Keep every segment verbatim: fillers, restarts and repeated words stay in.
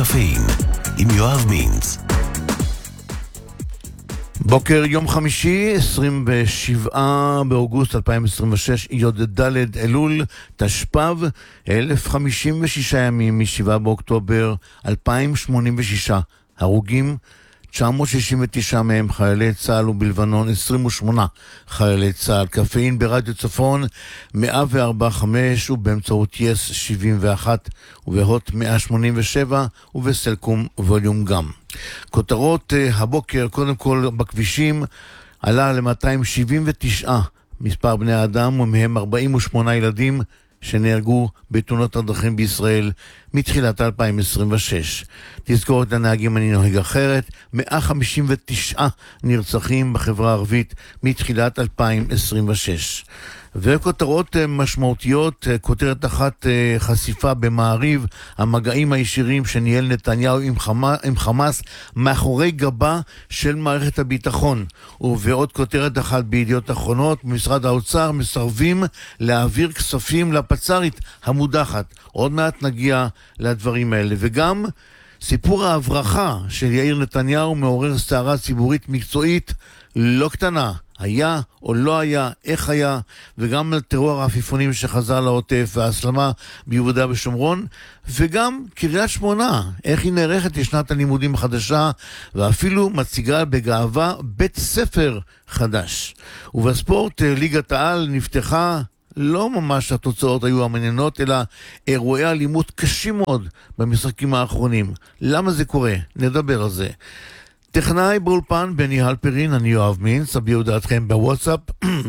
קפאין עם יואב מינץ. בוקר יום חמישי, עשרים ושבעה באוגוסט אלפיים עשרים ושש, י"ד אלול תשפ"ב, אלף חמישים ושישה ימים מ-שבעה באוקטובר אלפיים שמונים ושישה. הרוגים תשע מאות שישים ותשע מהם חיילי צה"ל, ובלבנון עשרים ושמונה חיילי צה"ל. קפאין ברדיו צפון מאה וארבע נקודה חמש ובאמצעות יס שבעים ואחת ובהוט מאה שמונים ושבע ובסלקום ווליום גם. כותרות הבוקר, קודם כל בכבישים עלה ל-מאתיים שבעים ותשע מספר בני האדם, ומהם ארבעים ושמונה ילדים שנהרגו בתאונות הדרכים בישראל מתחילת אלפיים עשרים ושש. תזכור את הנהגים, אני נוהג אחרת. מאה חמישים ותשע נרצחים בחברה הערבית מתחילת אלפיים עשרים ושש. וכותרות משמעותיות, כותרת אחת, חשיפה במעריב, המגעים הישירים שניהל נתניהו עם, חמה, עם חמאס מאחורי גבה של מערכת הביטחון. ועוד כותרת אחת בידיעות אחרונות, משרד האוצר מסרבים להעביר כספים לפצ"רית המודחת. עוד מעט נגיע לדברים האלה. וגם סיפור ההברחה של יאיר נתניהו מעורר סערה ציבורית מקצועית לא קטנה. היה או לא היה, איך היה, וגם טרור העפיפונים שחזר לעוטף וההסלמה ביהודה ושומרון, וגם קריית שמונה, איך היא נערכת לשנת הלימודים החדשה, ואפילו מציגה בגאווה בית ספר חדש. ובספורט ליגת העל נפתחה, לא ממש התוצאות היו המעניינות, אלא אירועי אלימות קשים מאוד במשחקים האחרונים. למה זה קורה? נדבר על זה. טכנאי באולפן בני הלפרין, אני יואב מינץ, אביעו דעתכם בוואטסאפ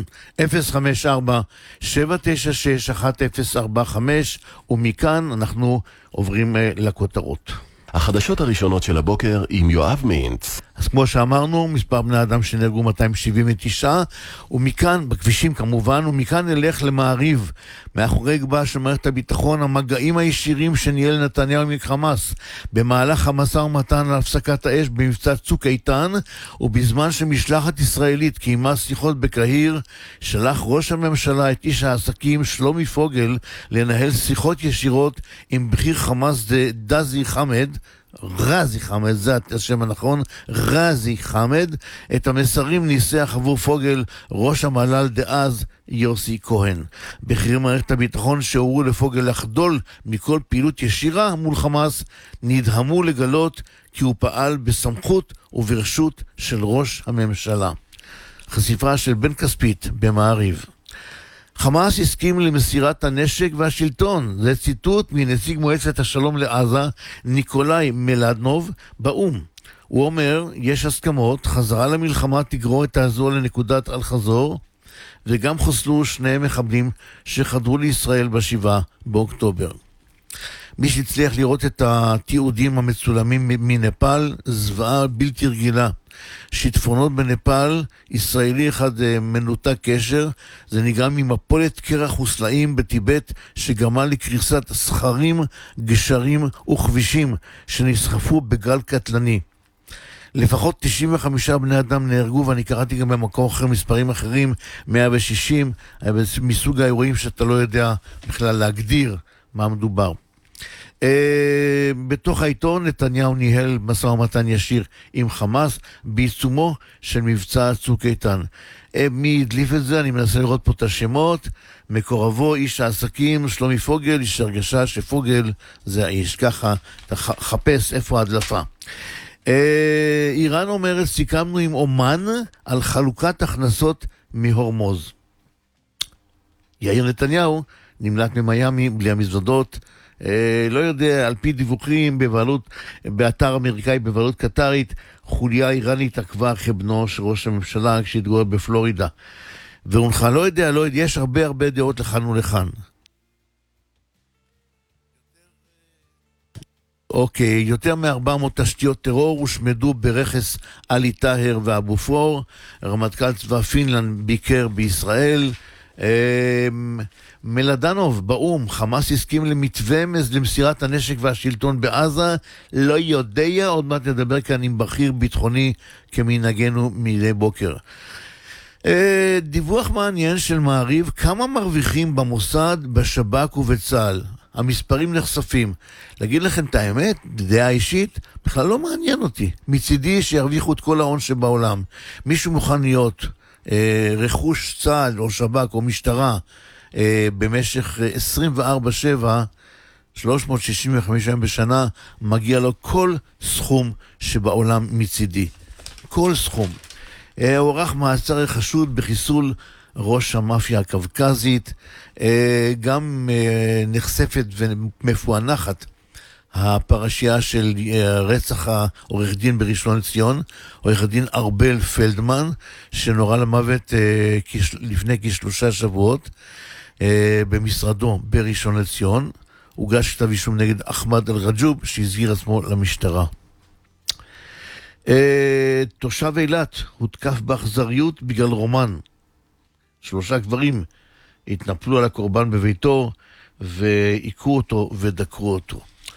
אפס חמש ארבע שבע תשע שש אחת אפס ארבע חמש, ומכאן אנחנו עוברים לכותרות. החדשות הראשונות של הבוקר עם יואב מינץ. אז כמו שאמרנו, מספר בני אדם שנהרגו מאתיים שבעים ותשע, ומכאן, בכבישים כמובן, ומכאן נלך למעריב, מאחורי גבה של מערכת הביטחון, המגעים הישירים שניהל נתניהו עם חמאס, במהלך המשא ומתן על הפסקת האש במבצע צוק איתן, ובזמן שמשלחת ישראלית קיימה שיחות בקהיר, שלח ראש הממשלה את איש העסקים שלומי פוגל, לנהל שיחות ישירות עם בכיר חמאס דזי חמד, רזי חמד, זה השם הנכון, רזי חמד. את המסרים ניסח עבור פוגל ראש המל"ל דאז יוסי כהן. בכירי מערכת הביטחון שהורו לפוגל לחדול מכל פעילות ישירה מול חמאס, נדהמו לגלות כי הוא פעל בסמכות וברשות של ראש הממשלה. חשיפה של בן כספית במעריב. חמאס הסכים למסירת הנשק והשלטון. זה ציטוט מנציג מועצת השלום לעזה, ניקולאי מלדנוב, באום. הוא אומר, יש הסכמות, חזרה למלחמה תגרור את האזור לנקודת אל חזור, וגם חוסלו שני מחבלים שחדרו לישראל בשבעה באוקטובר. מי שהצליח לראות את התיעודים המצולמים מנפאל, זוועה בלתי רגילה. שיטפונות בנפאל, ישראלי אחד מנותק קשר, זה נגרם ממפולת קרח וסלעים בטיבט שגרמה לקריסת סכרים, גשרים וכבישים שנסחפו בגל קטלני. לפחות תשעים וחמישה בני אדם נהרגו, ואני קראתי גם במקום אחר מספרים אחרים, מאה ושישים, מסוג האירועים שאתה לא יודע בכלל להגדיר מה מדובר. Uh, בתוך העיתון, נתניהו ניהל משא ומתן ישיר עם חמאס בעיצומו של מבצע צוק איתן. Uh, מי הדליף את זה? אני מנסה לראות פה את השמות. מקורבו, איש העסקים, שלומי פוגל, יש הרגשה שפוגל זה האיש. ככה, אתה חפש איפה ההדלפה. Uh, איראן אומרת, סיכמנו עם אומן על חלוקת הכנסות מהורמוז. יאיר נתניהו נמלט ממיימי בלי המזוודות. לא יודע, על פי דיווחים בבעלות, באתר אמריקאי בבעלות קטרית, חוליה איראנית עקבה אחרי בנו של ראש הממשלה כשהתגורר בפלורידה. והונחה, לא יודע, לא יודע, יש הרבה הרבה דעות לכאן ולכאן. אוקיי, יותר מ-ארבע מאות תשתיות טרור הושמדו ברכס עלי טאהר ואבו פור. רמטכ"ל צבא פינלנד ביקר בישראל. מלדנוב באום, חמאס הסכים למתווה למסירת הנשק והשלטון בעזה, לא יודע, עוד מעט נדבר כאן עם בכיר ביטחוני כמנהגנו מדי בוקר. דיווח מעניין של מעריב, כמה מרוויחים במוסד, בשב"כ ובצה"ל. המספרים נחשפים. להגיד לכם את האמת, דעה אישית, בכלל לא מעניין אותי. מצידי שירוויחו את כל ההון שבעולם. מישהו מוכן להיות אה, רכוש צה"ל או שב"כ או משטרה אה, במשך עשרים וארבע שבע, שלוש מאות שישים וחמישה ימים בשנה, מגיע לו כל סכום שבעולם מצידי. כל סכום. אה, הוארך מעצר חשוד בחיסול ראש המאפיה הקווקזית, אה, גם אה, נחשפת ומפוענחת הפרשייה של אה, רצח העורך דין בראשון לציון, עורך דין ארבל פלדמן, שנורא למוות אה, כש, לפני כשלושה שבועות, אה, במשרדו בראשון לציון. הוגש כתב אישום נגד אחמד אל-רג'וב, שהסגיר עצמו למשטרה. אה, תושב אילת הותקף באכזריות בגלל רומן. שלושה גברים התנפלו על הקורבן בביתו ועיקו אותו ודקרו אותו.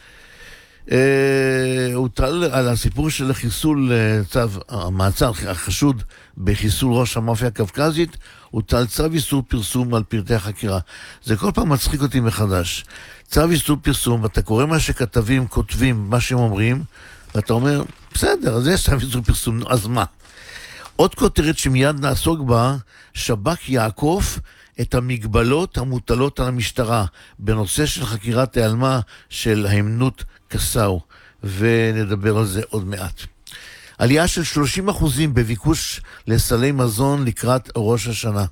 הוטל על הסיפור של חיסול צו, המעצר החשוד בחיסול ראש המאפיה הקווקזית, הוטל צו איסור פרסום על פרטי החקירה. זה כל פעם מצחיק אותי מחדש. צו איסור פרסום, אתה קורא מה שכתבים, כותבים, מה שהם אומרים, ואתה אומר, בסדר, אז יש צו איסור פרסום, אז מה? עוד כותרת שמיד נעסוק בה, שב"כ יעקוף את המגבלות המוטלות על המשטרה בנושא של חקירת העלמה של ההמנות קסאו, ונדבר על זה עוד מעט. עלייה של שלושים אחוזים בביקוש לסלי מזון לקראת ראש השנה.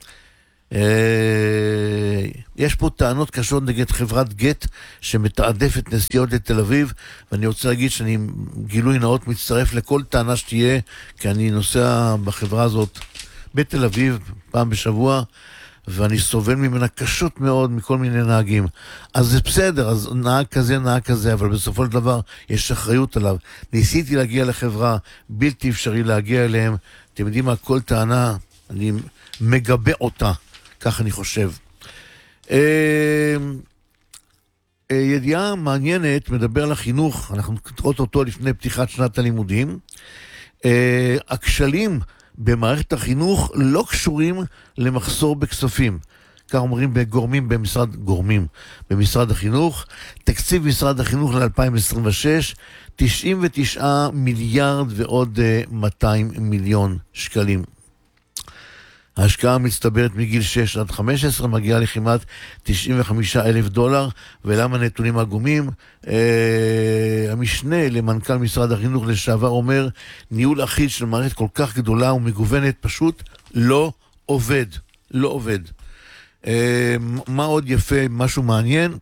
יש פה טענות קשות נגד חברת גט שמתעדפת נסיעות לתל אביב, ואני רוצה להגיד שאני גילוי נאות מצטרף לכל טענה שתהיה, כי אני נוסע בחברה הזאת בתל אביב פעם בשבוע, ואני סובל ממנה קשות מאוד מכל מיני נהגים. אז זה בסדר, אז נהג כזה, נהג כזה, אבל בסופו של דבר יש אחריות עליו. ניסיתי להגיע לחברה, בלתי אפשרי להגיע אליהם. אתם יודעים מה, כל טענה, אני מגבה אותה, כך אני חושב. ידיעה מעניינת, מדבר על החינוך, אנחנו נקראות אותו לפני פתיחת שנת הלימודים. הכשלים במערכת החינוך לא קשורים למחסור בכספים. כך אומרים בגורמים במשרד, גורמים במשרד החינוך. תקציב משרד החינוך ל-אלפיים עשרים ושש, תשעים ותשעה מיליארד ועוד מאתיים מיליון שקלים. ההשקעה המצטברת מגיל שש עד חמש עשרה מגיעה לכמעט תשעים וחמישה אלף דולר, ולמה נתונים עגומים? אה, המשנה למנכ"ל משרד החינוך לשעבר אומר, ניהול אחיד של מערכת כל כך גדולה ומגוונת פשוט לא עובד, לא עובד. אה, מה עוד יפה, משהו מעניין?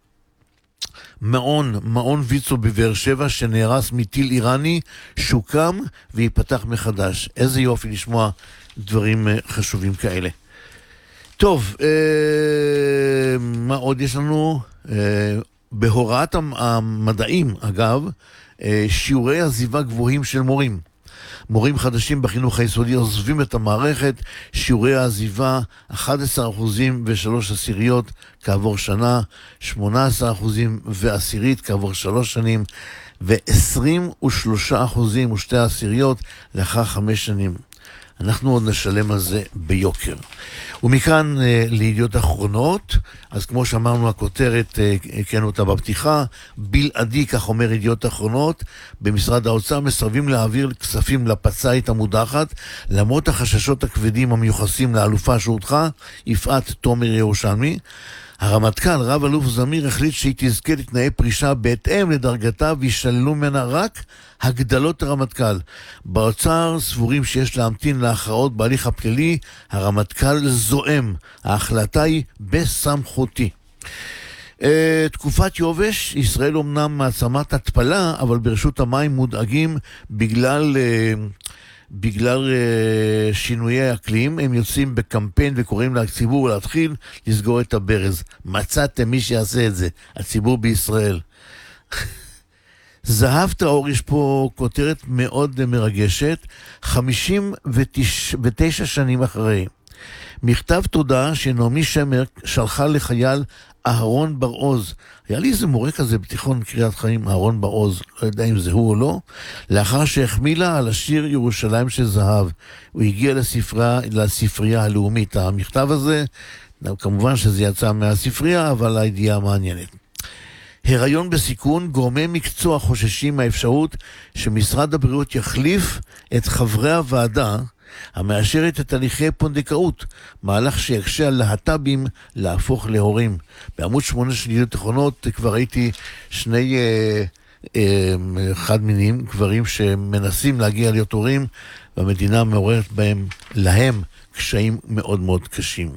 מעון, מעון ויצו בבאר שבע שנהרס מטיל איראני, שוקם ויפתח מחדש. איזה יופי לשמוע דברים חשובים כאלה. טוב, אה, מה עוד יש לנו? אה, בהוראת המדעים, אגב, אה, שיעורי עזיבה גבוהים של מורים. מורים חדשים בחינוך היסודי עוזבים את המערכת, שיעורי העזיבה אחד עשר אחוזים ושלוש עשיריות כעבור שנה, שמונה עשר אחוזים ועשירית כעבור שלוש שנים, ו-עשרים ושלושה אחוזים ושתי עשיריות לאחר חמש שנים. אנחנו עוד נשלם על זה ביוקר. ומכאן אה, לידיעות אחרונות, אז כמו שאמרנו, הכותרת, אה, כן אותה בפתיחה, בלעדי, כך אומר ידיעות אחרונות, במשרד האוצר מסרבים להעביר כספים לפצאית המודחת, למרות החששות הכבדים המיוחסים לאלופה שהודחה, יפעת תומר ירושלמי. הרמטכ"ל, רב אלוף זמיר, החליט שהיא תזכה לתנאי פרישה בהתאם לדרגתה, וישללו ממנה רק הגדלות הרמטכ"ל. באוצר סבורים שיש להמתין להכרעות בהליך הפלילי, הרמטכ"ל זועם. ההחלטה היא בסמכותי. Uh, תקופת יובש, ישראל אומנם מעצמת התפלה, אבל ברשות המים מודאגים בגלל... Uh, בגלל uh, שינויי אקלים. הם יוצאים בקמפיין וקוראים לציבור להתחיל לסגור את הברז. מצאתם מי שיעשה את זה, הציבור בישראל. זהב טהור, יש פה כותרת מאוד מרגשת. חמישים ותשע שנים אחרי, מכתב תודה שנעמי שמר שלחה לחייל אהרון בר-עוז. היה לי איזה מורה כזה בתיכון קריאת חיים, אהרון בר-עוז, לא יודע אם זה הוא או לא, לאחר שהחמילה על השיר ירושלים של זהב. הוא הגיע לספרייה, לספרייה הלאומית. המכתב הזה, כמובן שזה יצא מהספרייה, אבל הידיעה מעניינת. הריון בסיכון, גורמי מקצוע חוששים מהאפשרות שמשרד הבריאות יחליף את חברי הוועדה המאשרת את הליכי פונדקאות, מהלך שיקשה על להט"בים להפוך להורים. בעמוד שמונה של ידיעות אחרונות כבר ראיתי שני אה, אה, חד מיניים, גברים שמנסים להגיע להיות הורים, והמדינה מעוררת בהם, להם, קשיים מאוד מאוד קשים.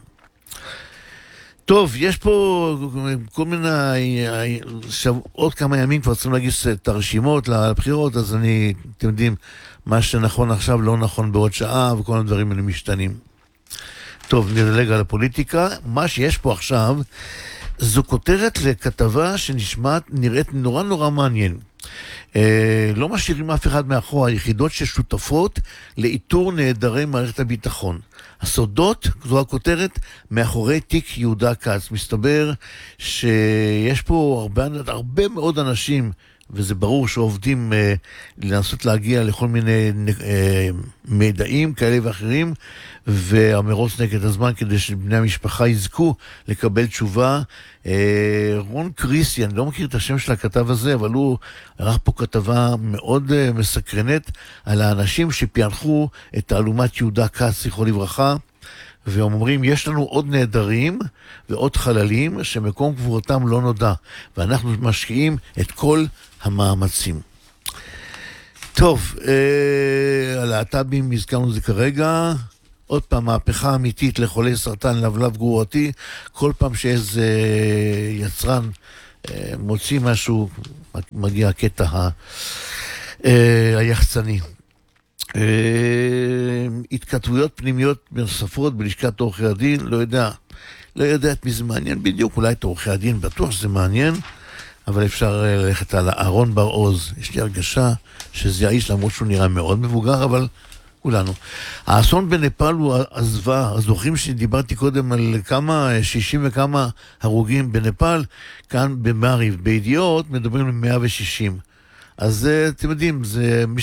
טוב, יש פה כל מיני, עכשיו, עוד כמה ימים כבר צריכים להגיש את הרשימות לבחירות, אז אני, אתם יודעים, מה שנכון עכשיו לא נכון בעוד שעה, וכל הדברים האלה משתנים. טוב, נדלג על הפוליטיקה. מה שיש פה עכשיו, זו כותרת לכתבה שנשמעת, נראית נורא נורא מעניין. אה, לא משאירים אף אחד מאחור, היחידות ששותפות לאיתור נעדרי מערכת הביטחון. הסודות, זו הכותרת, מאחורי תיק יהודה כץ. מסתבר שיש פה הרבה, הרבה מאוד אנשים, וזה ברור שעובדים אה, לנסות להגיע לכל מיני אה, מידעים כאלה ואחרים, והמרוץ נגד הזמן כדי שבני המשפחה יזכו לקבל תשובה. אה, רון קריסי, אני לא מכיר את השם של הכתב הזה, אבל הוא ערך פה כתבה מאוד אה, מסקרנת על האנשים שפענחו את תעלומת יהודה כץ, זכרו לברכה, והם אומרים, יש לנו עוד נעדרים ועוד חללים שמקום קבורתם לא נודע, ואנחנו משקיעים את כל המאמצים. טוב, אה, הלהט"בים, הזכרנו את זה כרגע. עוד פעם, מהפכה אמיתית לחולי סרטן לבלב גרורתי. כל פעם שאיזה יצרן אה, מוציא משהו, מגיע הקטע ה, אה, היחצני. אה, התכתבויות פנימיות נוספות בלשכת עורכי הדין, לא יודע, לא יודע את מי זה מעניין בדיוק, אולי את עורכי הדין, בטוח שזה מעניין, אבל אפשר ללכת על אהרון בר עוז. יש לי הרגשה שזה האיש, למרות שהוא נראה מאוד מבוגר, אבל כולנו. האסון בנפאל הוא עזבה, הזוכרים שדיברתי קודם על כמה, שישים וכמה הרוגים בנפאל, כאן במעריב, בידיעות מדברים על מאה ושישים. אז אתם יודעים, זה